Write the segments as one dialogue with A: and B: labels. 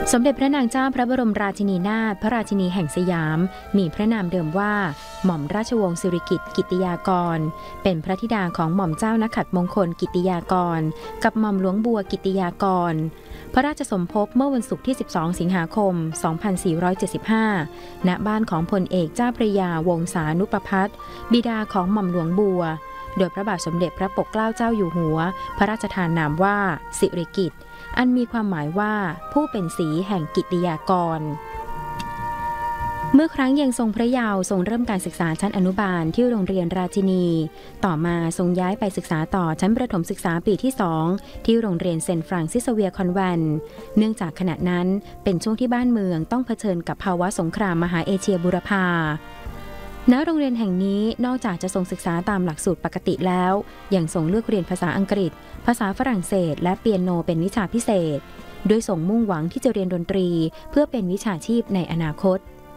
A: สมเด็จพระนางเจ้าพระบรมราชินีนาถพระราชินีแห่งสยามมีพระนามเดิมว่าหม่อมราชวงศ์สิริกิติ์กิติยากรเป็นพระธิดาของหม่อมเจ้านักขัตมงคลกิติยากรกับหม่อมหลวงบัวกิติยากรพระราชสมภพเมื่อวันศุกร์ที่12สิงหาคม2475ณบ้านของพลเอกเจ้าพระยาวงศานุปภัทรบิดาของหม่อมหลวงบัวโดยพระบาทสมเด็จพระปกเกล้าเจ้าอยู่หัวพระราชทานนามว่าสิริกิติ์อันมีความหมายว่าผู้เป็นศรีแห่งกิติยากรเมื่อครั้งยังทรงพระเยาว์ทรงเริ่มการศึกษาชั้นอนุบาลที่โรงเรียนราชินีต่อมาทรงย้ายไปศึกษาต่อชั้นประถมศึกษาปีที่2ที่โรงเรียนเซนต์ฟรานซิสเวียร์คอนแวนต์เนื่องจากขณะนั้นเป็นช่วงที่บ้านเมืองต้องเผชิญกับภาวะสงครามมหาเอเชียบูรพาณโรงเรียนแห่งนี้นอกจากจะทรงศึกษาตามหลักสูตรปกติแล้วยังทรงเลือกเรียนภาษาอังกฤษภาษาฝรั่งเศสและเปียโนเป็นวิชาพิเศษด้วยทรงมุ่งหวังที่จะเรียนดนตรีเพื่อเป็นวิชาชีพในอนาคต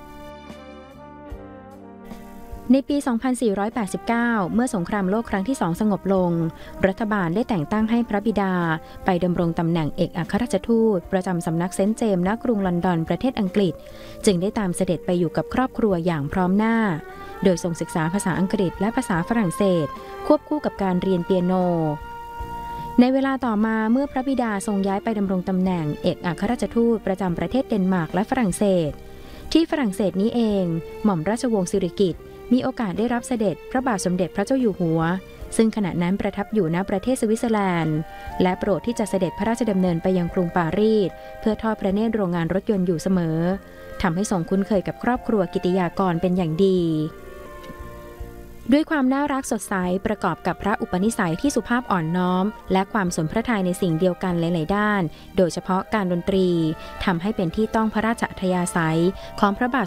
A: ในปี 2489 เมื่อสงครามโลกครั้งที่2สงบลงรัฐบาลได้แต่งตั้งให้พระบิดาไปดำรงตำแหน่งเอกอัครราชทูตประจำสำนักเซนต์เจมส์ณกรุงลอนดอนประเทศอังกฤษจึงได้ตามเสด็จไปอยู่กับครอบครัวอย่างพร้อมหน้าโดยทรงศึกษาภาษาอังกฤษและภาษาฝรั่งเศสควบคู่กับการเรียนเปียโนในเวลาต่อมาเมื่อพระบิดาทรงย้ายไปดำรงตำแหน่งเอกอัครราชทูตประจำประเทศเดนมาร์กและฝรั่งเศสที่ฝรั่งเศสนี้เองหม่อมราชวงศ์สิริกิติ์มีโอกาสได้รับเสด็จพระบาทสมเด็จพระเจ้าอยู่หัวซึ่งขณะนั้นประทับอยู่ณประเทศสวิตเซอร์แลนด์และโปรดที่จะเสด็จพระราชดำเนินไปยังกรุงปารีสเพื่อทอดพระเนตรโรงงานรถยนต์อยู่เสมอทำให้ทรงคุ้นเคยกับครอบครัวกิติยากรเป็นอย่างดีด้วยความน่ารักสดใสประกอบกับพระอุปนิสัยที่สุภาพอ่อนน้อมและความสนพระทัยในสิ่งเดียวกันหลายๆด้านโดยเฉพาะการดนตรีทำให้เป็นที่ต้องพระราชอัธยาศัยของพระบาท